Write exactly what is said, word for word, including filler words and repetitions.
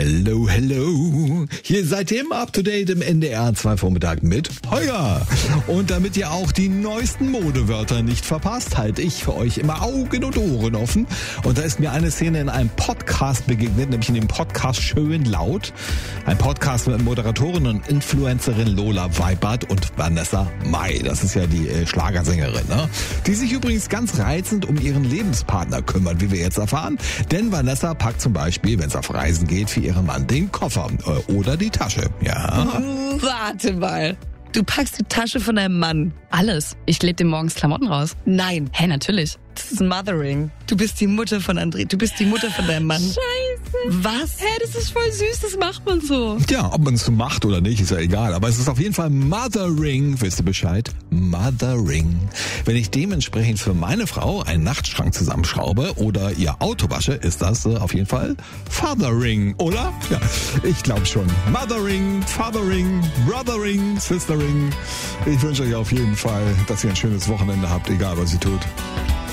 Hello, hello. Hier seid ihr immer up to date im N D R zwei Vormittag mit Holger. Und damit ihr auch die neuesten Modewörter nicht verpasst, halte ich für euch immer Augen und Ohren offen. Und da ist mir eine Szene in einem Podcast begegnet, nämlich in dem Podcast Schön Laut. Ein Podcast mit Moderatorin und Influencerin Lola Weibert und Vanessa Mai. Das ist ja die äh, Schlagersängerin, ne? Die sich übrigens ganz reizend um ihren Lebenspartner kümmert, wie wir jetzt erfahren. Denn Vanessa packt zum Beispiel, wenn es auf Reisen geht, für ihren Mann den Koffer äh, oder die Tasche. Ja. Warte mal. Du packst die Tasche von deinem Mann. Alles. Ich klebe dir morgens Klamotten raus. Nein. Hey, natürlich. Das ist Mothering. Du bist die Mutter von André. Du bist die Mutter von deinem Mann. Scheiße. Was? Hä, das ist voll süß. Das macht man so. Ja, ob man es so macht oder nicht, ist ja egal. Aber es ist auf jeden Fall Mothering. Wisst ihr Bescheid? Mothering. Wenn ich dementsprechend für meine Frau einen Nachtschrank zusammenschraube oder ihr Auto wasche, ist das äh, auf jeden Fall Fathering, oder? Ja, ich glaube schon. Mothering, Fathering, Brothering, Sistering. Ich wünsche euch auf jeden Fall, dass ihr ein schönes Wochenende habt, egal was ihr tut.